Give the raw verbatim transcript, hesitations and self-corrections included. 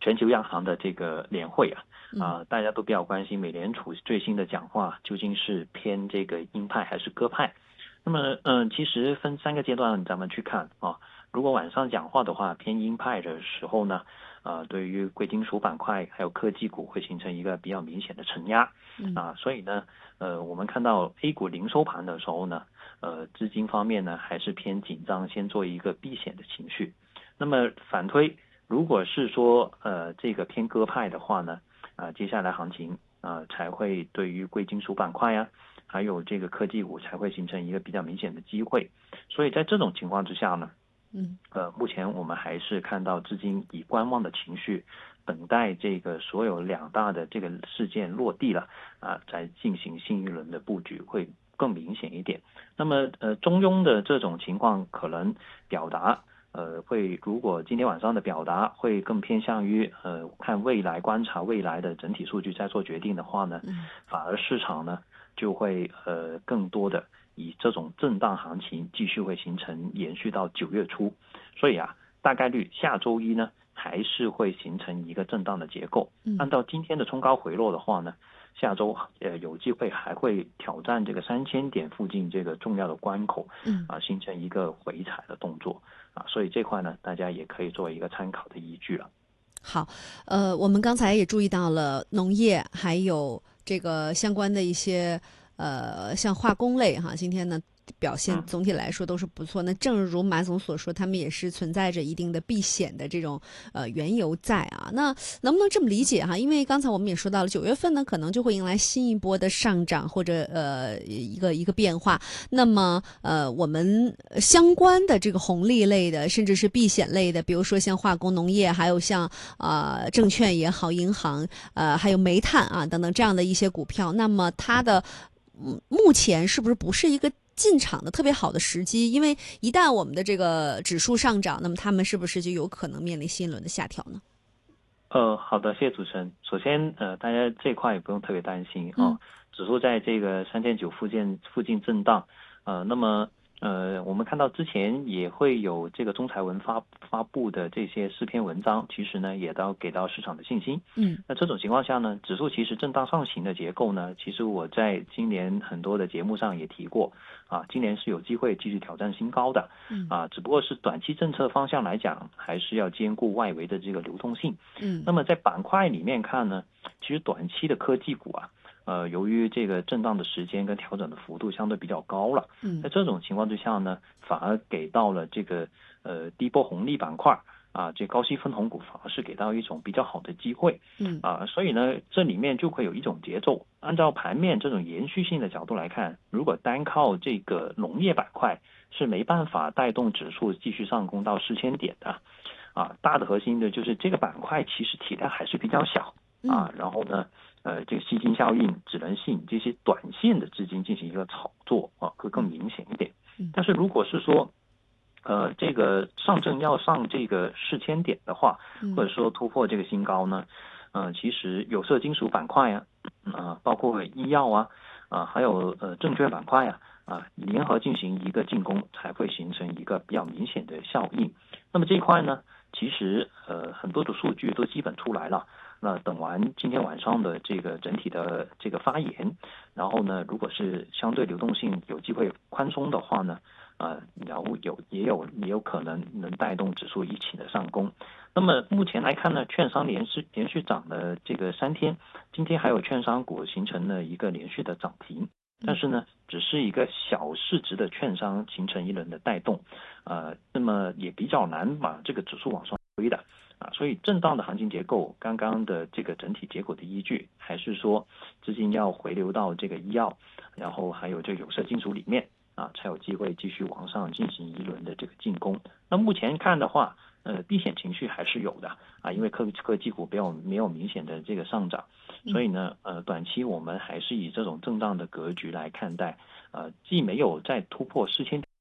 全球央行的这个年会啊，啊、 嗯大家都比较关心美联储最新的讲话究竟是偏这个鹰派还是鸽派。那么，嗯、其实分三个阶段咱们去看啊。如果晚上讲话的话，偏鹰派的时候呢，呃，对于贵金属板块还有科技股会形成一个比较明显的承压嗯啊。所以呢，呃，我们看到 A 股零收盘的时候呢，呃，资金方面呢还是偏紧张，先做一个避险的情绪。那么反推，如果是说呃这个偏鸽派的话呢，啊、接下来行情啊、才会对于贵金属板块呀、还有这个科技股才会形成一个比较明显的机会。所以在这种情况之下呢， 嗯呃，目前我们还是看到资金以观望的情绪，等待这个所有两大的这个事件落地了啊，再进行新一轮的布局会更明显一点。那么呃，中庸的这种情况可能表达。呃，会如果今天晚上的表达会更偏向于呃看未来观察未来的整体数据再做决定的话呢， 嗯反而市场呢就会呃更多的以这种震荡行情继续会形成延续到九月初。所以啊，大概率下周一呢还是会形成一个震荡的结构。按嗯照今天的冲高回落的话呢，下周呃有机会还会挑战这个三千点附近这个重要的关口嗯。 啊，形成一个回踩的动作啊，所以这块呢大家也可以作为一个参考的依据了。 好，呃，我们刚才也注意到了农业，还有这个相关的一些呃，像化工类哈，今天呢表现嗯。 总体来说都是不错。那正如马总所说，他们也是存在着一定的避险的这种呃缘由在啊。那能不能这么理解哈？因为刚才我们也说到了，九月份呢可能就会迎来新一波的上涨或者呃一个一个变化。那么呃，我们相关的这个红利类的，甚至是避险类的，比如说像化工、农业，还有像啊、呃、证券也好、银行呃还有煤炭啊等等这样的一些股票，那么它的嗯目前是不是不是一个进场的特别好的时机？因为一旦我们的这个指数上涨，那么他们是不是就有可能面临新一轮的下调呢？ 呃，好的，谢谢主持人。首先，呃，大家这块也不用特别担心嗯啊，指数在这个三千九附近附近震荡，呃，那么呃，我们看到之前也会有这个中财文发发布的这些四篇文章，其实呢也都给到市场的信心。 嗯那这种情况下呢，指数其实震荡上行的结构呢，其实我在今年很多的节目上也提过啊，今年是有机会继续挑战新高的嗯啊，只不过是短期政策方向来讲，还是要兼顾外围的这个流动性。 嗯那么在板块里面看呢，其实短期的科技股啊，呃，由于这个震荡的时间跟调整的幅度相对比较高了， 嗯在这种情况之下呢，反而给到了这个呃低波红利板块啊，这高息分红股反而是给到一种比较好的机会嗯啊，所以呢，这里面就会有一种节奏。按照盘面这种延续性的角度来看，如果单靠这个农业板块是没办法带动指数继续上攻到四千点的。啊，大的核心的就是这个板块其实体量还是比较小嗯啊，然后呢，呃，这个吸金效应只能吸引这些短线的资金进行一个炒作啊，会更明显一点。 嗯但是如果是说，呃，这个上证要上这个四千点的话，或嗯者说突破这个新高呢，呃，其实有色金属板块啊，啊、包括医药啊，啊、还有呃证券板块啊，啊，联合进行一个进攻，才会形成一个比较明显的效应。那么这一块呢，其实呃很多的数据都基本出来了。那等完今天晚上的这个整体的这个发言，然后呢，如果是相对流动性有机会宽松的话呢，呃，然后有也有也有可能能带动指数一起的上攻。那么目前来看呢，券商连续连续涨了这个三天，今天还有券商股形成了一个连续的涨停。但是呢，只是一个小市值的券商形成一轮的带动，呃，那么也比较难把这个指数往上推的啊，所以震荡的行情结构，刚刚的这个整体结果的依据，还是说资金要回流到这个医药，然后还有这个有色金属里面啊，才有机会继续往上进行一轮的这个进攻。那目前看的话，呃，避险情绪还是有的啊，因为科科技股没有没有明显的这个上涨，所以呢，呃，短期我们还是以这种震荡的格局来看待，呃，既没有再突破四千